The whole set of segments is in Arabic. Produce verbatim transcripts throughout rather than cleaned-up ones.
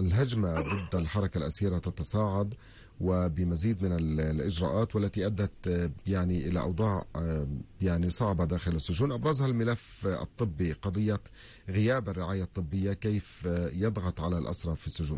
الهجمة ضد الحركة الأسيرة تتصاعد وبمزيد من الإجراءات، والتي أدت يعني إلى أوضاع يعني صعبة داخل السجون، أبرزها الملف الطبي، قضية غياب الرعاية الطبية، كيف يضغط على الأسرى في السجون؟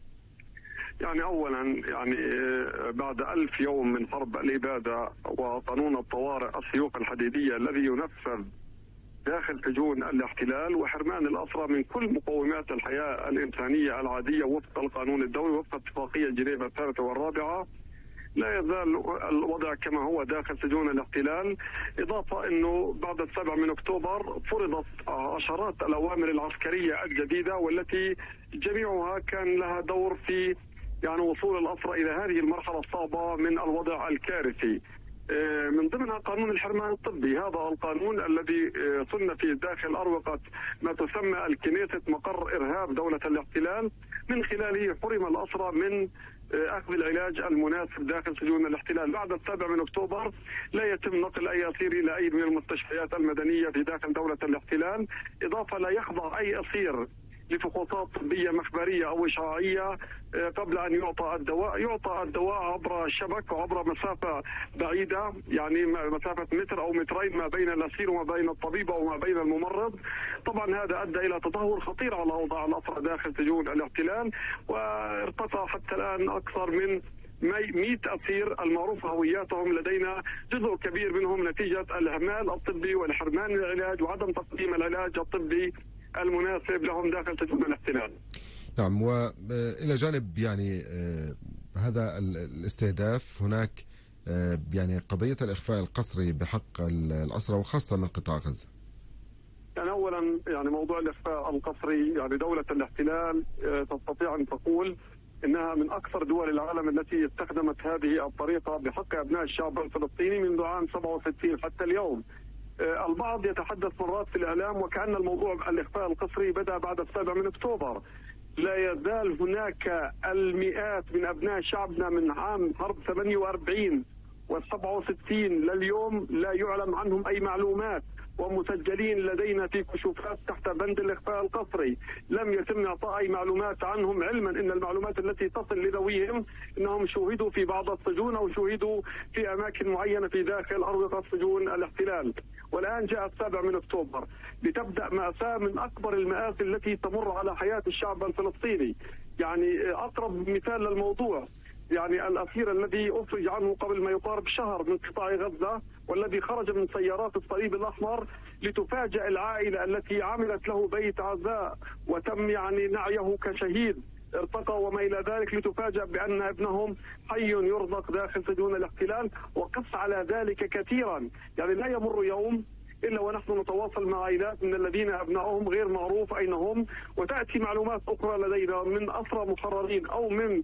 يعني أولا يعني بعد ألف يوم من حرب الإبادة وقانون الطوارئ السيوف الحديدية الذي ينفذ داخل سجون الاحتلال وحرمان الأسرى من كل مقومات الحياة الإنسانية العادية وفق القانون الدولي وفق اتفاقية جنيف الثالثة والرابعة، لا يزال الوضع كما هو داخل سجون الاحتلال. إضافة أنه بعد السابع من أكتوبر فرضت عشرات الأوامر العسكرية الجديدة، والتي جميعها كان لها دور في يعني وصول الأسرى إلى هذه المرحلة الصعبة من الوضع الكارثي. من ضمنها قانون الحرمان الطبي، هذا القانون الذي صن في داخل أروقة ما تسمى الكنيسة مقر إرهاب دولة الاحتلال، من خلاله حرم الأسرى من أخذ العلاج المناسب داخل سجون الاحتلال. بعد السابع من أكتوبر لا يتم نقل أي أسير إلى أي من المستشفيات المدنية في داخل دولة الاحتلال، إضافة لا يخضع أي أسير لفحوصات طبية مخبرية أو إشعاعية قبل أن يعطى الدواء. يعطى الدواء عبر الشبك وعبر مسافة بعيدة، يعني مسافة متر أو مترين ما بين الأسير وما بين الطبيب وما بين الممرض. طبعا هذا أدى إلى تدهور خطير على أوضاع الأسرى داخل سجون الاحتلال، وارتفع حتى الآن أكثر من مئة أسير المعروف هوياتهم لدينا، جزء كبير منهم نتيجة الإهمال الطبي والحرمان من العلاج وعدم تقديم العلاج الطبي المناسب لهم داخل سجون الاحتلال. نعم، وإلى جانب يعني هذا الاستهداف هناك يعني قضية الإخفاء القسري بحق الأسرى وخاصة من قطاع غزة. يعني أولا يعني موضوع الإخفاء القسري، يعني دولة الاحتلال تستطيع أن تقول إنها من أكثر دول العالم التي استخدمت هذه الطريقة بحق أبناء الشعب الفلسطيني منذ عام سبعة وستين حتى اليوم. البعض يتحدث مرات في الإعلام وكأن الموضوع الإخفاء القسري بدأ بعد السابع من أكتوبر. لا يزال هناك المئات من أبناء شعبنا من عام حرب ثمانية وأربعين وسبعة وستين لليوم لا يعلم عنهم أي معلومات، ومسجلين لدينا في كشوفات تحت بند الإخفاء القسري. لم يتم إعطاء أي معلومات عنهم، علما أن المعلومات التي تصل لذويهم أنهم شوهدوا في بعض السجون أو شوهدوا في أماكن معينة في داخل أروقة سجون الاحتلال. والآن جاء السابع من أكتوبر لتبدأ مأساة من أكبر المآسي التي تمر على حياة الشعب الفلسطيني. يعني أقرب مثال للموضوع يعني الأسير الذي أفرج عنه قبل ما يقارب شهر من قطاع غزة، والذي خرج من سيارات الصليب الأحمر، لتفاجأ العائلة التي عملت له بيت عزاء وتم يعني نعيه كشهيد ارتقى وما إلى ذلك، لتفاجأ بأن ابنهم حي يرزق داخل سجون الاحتلال. وقص على ذلك كثيرا، يعني لا يمر يوم إلا ونحن نتواصل مع عائلات من الذين أبنائهم غير معروف أين هم، وتأتي معلومات أخرى لدينا من أسرى محررين أو من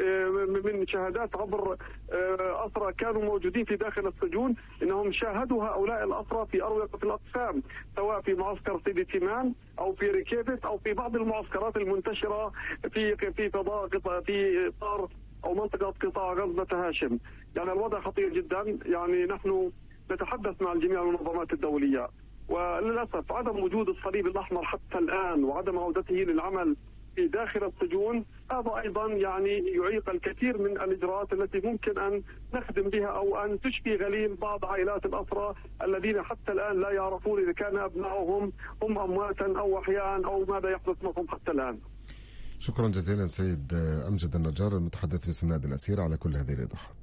من شهادات عبر أسرى كانوا موجودين في داخل السجون، إنهم شاهدوا هؤلاء الأسرى في أروقة الأقسام، سواء في معسكر سيدي تيمان أو في ريكيفت أو في بعض المعسكرات المنتشرة في في فضاء في إطار أو منطقة قطاع غزة هاشم. يعني الوضع خطير جدا. يعني نحن نتحدث مع جميع المنظمات الدولية، وللأسف عدم وجود الصليب الأحمر حتى الآن وعدم عودته للعمل في داخل السجون، هذا أيضا يعني يعيق الكثير من الإجراءات التي ممكن أن نخدم بها أو أن تشفي غليل بعض عائلات الأسرى الذين حتى الآن لا يعرفون إذا كان أبنائهم هم أمواتا أو أحياء أو ماذا يحدث معهم حتى الآن. شكرا جزيلا سيد أمجد النجار المتحدث باسم نادي الأسير على كل هذه الإيضاحات.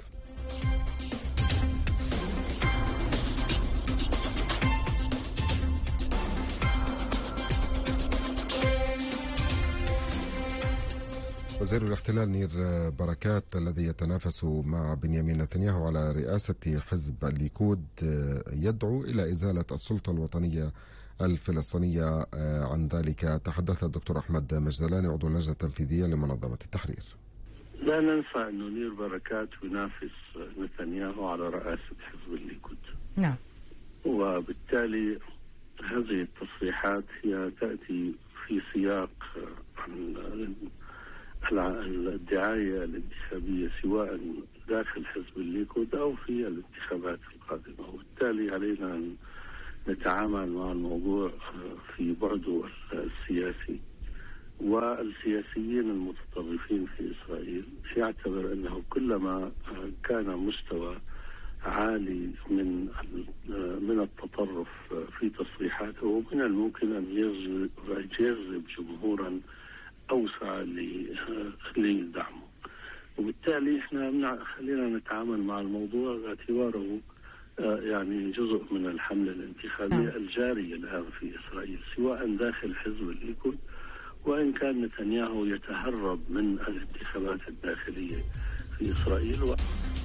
وزير الاحتلال نير بركات الذي يتنافس مع بنيامين نتنياهو على رئاسة حزب الليكود يدعو إلى إزالة السلطة الوطنية الفلسطينية. عن ذلك تحدث الدكتور أحمد مجدلاني عضو اللجنة التنفيذية لمنظمة التحرير. لا ننسى أنه نير بركات ينافس نتنياهو على رئاسة حزب الليكود. نعم. وبالتالي هذه التصريحات هي تأتي في سياق الدعاية الانتخابية سواء داخل حزب الليكود أو في الانتخابات القادمة، وبالتالي علينا أن نتعامل مع الموضوع في بعده السياسي والسياسيين المتطرفين في إسرائيل يعتبر أنه كلما كان مستوى عالي من من التطرف في تصريحاته من الممكن أن يجذب جمهورا أوسع لدعمه، وبالتالي احنا خلينا نتعامل مع الموضوع باعتباره يعني جزء من الحملة الانتخابية الجارية الآن في إسرائيل، سواء داخل حزب الليكود وإن كان نتنياهو يتهرب من الانتخابات الداخلية في إسرائيل. و...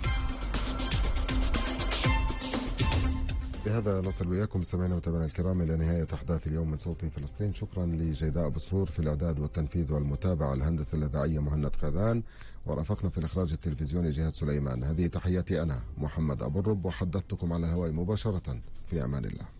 بهذا نصل وإياكم سمعنا وتابعنا الكرام إلى نهاية أحداث اليوم من صوت فلسطين. شكرا لجيداء أبو سرور في الإعداد والتنفيذ والمتابعة، الهندسة الإذاعية مهند قذان، ورافقنا في الإخراج التلفزيوني جهاد سليمان. هذه تحياتي أنا محمد أبو الرب، وحدثتكم على الهواء مباشرة. في أمان الله.